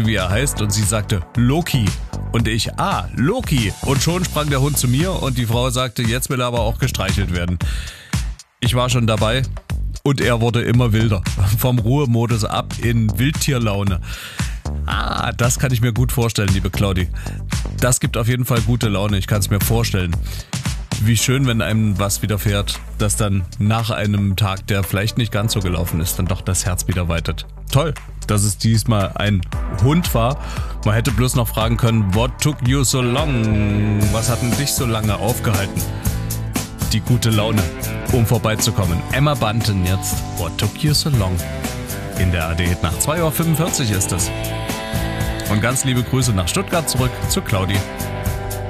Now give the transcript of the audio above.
wie er heißt und sie sagte Loki. Und ich, Loki. Und schon sprang der Hund zu mir und die Frau sagte, jetzt will er aber auch gestreichelt werden. Ich war schon dabei und er wurde immer wilder. Vom Ruhemodus ab in Wildtierlaune. Das kann ich mir gut vorstellen, liebe Claudi. Das gibt auf jeden Fall gute Laune, ich kann es mir vorstellen. Wie schön, wenn einem was widerfährt, das dann nach einem Tag, der vielleicht nicht ganz so gelaufen ist, dann doch das Herz wieder weitet. Toll, dass es diesmal ein Hund war. Man hätte bloß noch fragen können, what took you so long? Was hat denn dich so lange aufgehalten? Die gute Laune, um vorbeizukommen. Emma Bunton jetzt, what took you so long? In der AD nach 2:45 Uhr ist es. Und ganz liebe Grüße nach Stuttgart zurück zu Claudi.